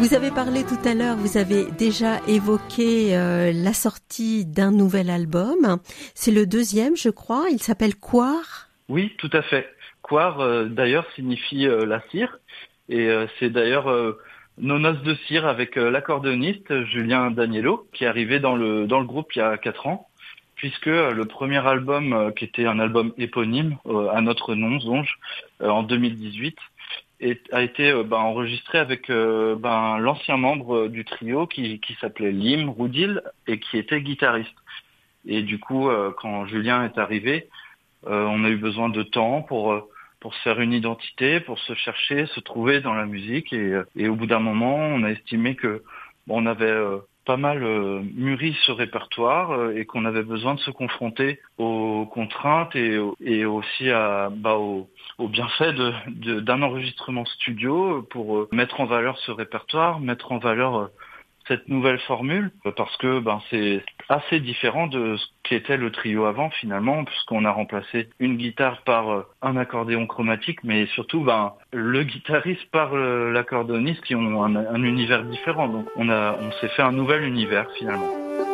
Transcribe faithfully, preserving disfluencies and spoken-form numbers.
Vous avez parlé tout à l'heure, vous avez déjà évoqué euh, la sortie d'un nouvel album. C'est le deuxième, je crois. Il s'appelle Quar. Oui, tout à fait. Quar, euh, d'ailleurs, signifie euh, la cire. Et euh, c'est d'ailleurs euh, nos noces de cire avec euh, l'accordéoniste Julien Daniello, qui est arrivé dans le dans le groupe il y a quatre ans, puisque euh, le premier album, euh, qui était un album éponyme euh, à notre nom, Zonge, euh, en deux mille dix-huit, et a été euh, ben, enregistré avec euh, ben, l'ancien membre du trio qui, qui s'appelait Lim Roudil et qui était guitariste. Et du coup, euh, quand Julien est arrivé, euh, on a eu besoin de temps pour euh, pour se faire une identité, pour se chercher, se trouver dans la musique. Et, et au bout d'un moment, on a estimé que bon, on avait euh, pas mal euh, mûri ce répertoire euh, et qu'on avait besoin de se confronter aux contraintes et, et aussi à, bah, aux, aux bienfaits de, de, d'un enregistrement studio pour euh, mettre en valeur ce répertoire, mettre en valeur euh, cette nouvelle formule, parce que ben c'est assez différent de ce qu'était le trio avant finalement, puisqu'on a remplacé une guitare par euh, un accordéon chromatique, mais surtout ben le guitariste par euh, l'accordéoniste qui ont un, un univers différent. Donc on a on s'est fait un nouvel univers finalement.